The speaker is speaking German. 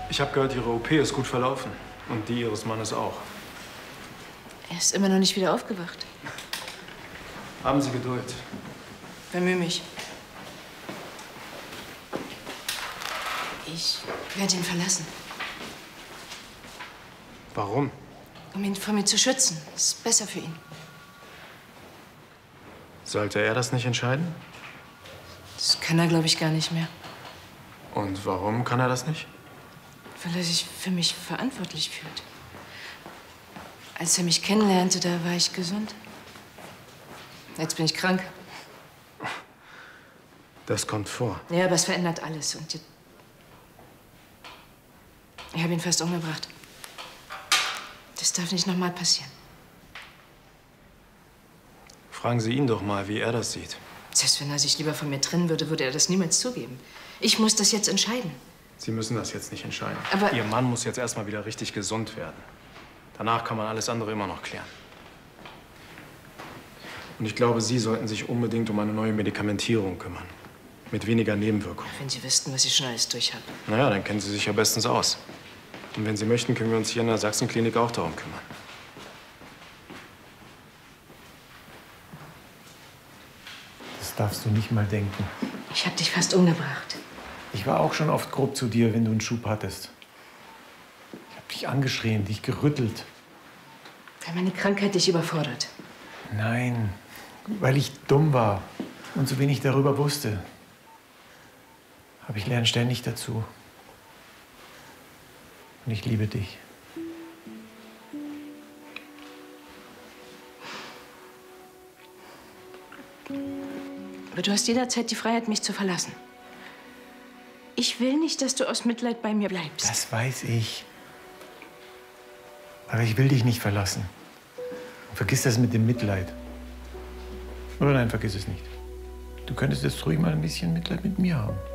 Ich habe gehört, Ihre OP ist gut verlaufen. Und die Ihres Mannes auch. Er ist immer noch nicht wieder aufgewacht. Haben Sie Geduld. Bemühe mich. Ich werde ihn verlassen. Warum? Um ihn vor mir zu schützen. Das ist besser für ihn. Sollte er das nicht entscheiden? Das kann er, glaube ich, gar nicht mehr. Und warum kann er das nicht? Weil er sich für mich verantwortlich fühlt. Als er mich kennenlernte, da war ich gesund. Jetzt bin ich krank. Das kommt vor. Ja, aber es verändert alles. Und jetzt... Ich habe ihn fast umgebracht. Das darf nicht nochmal passieren. Fragen Sie ihn doch mal, wie er das sieht. Selbst wenn er sich lieber von mir trennen würde, würde er das niemals zugeben. Ich muss das jetzt entscheiden. Sie müssen das jetzt nicht entscheiden. Aber Ihr Mann muss jetzt erstmal wieder richtig gesund werden. Danach kann man alles andere immer noch klären. Und ich glaube, Sie sollten sich unbedingt um eine neue Medikamentierung kümmern. Mit weniger Nebenwirkungen. Wenn Sie wüssten, was ich schon alles durch habe. Naja, dann kennen Sie sich ja bestens aus. Und wenn Sie möchten, können wir uns hier in der Sachsenklinik auch darum kümmern. Das darfst du nicht mal denken. Ich habe dich fast umgebracht. Ich war auch schon oft grob zu dir, wenn du einen Schub hattest. Ich habe dich angeschrien, dich gerüttelt. Weil meine Krankheit dich überfordert. Nein, weil ich dumm war und so wenig darüber wusste. Aber ich lerne ständig dazu. Und ich liebe dich. Aber du hast jederzeit die Freiheit, mich zu verlassen. Ich will nicht, dass du aus Mitleid bei mir bleibst. Das weiß ich. Aber ich will dich nicht verlassen. Und vergiss das mit dem Mitleid. Oder nein, vergiss es nicht. Du könntest jetzt ruhig mal ein bisschen Mitleid mit mir haben.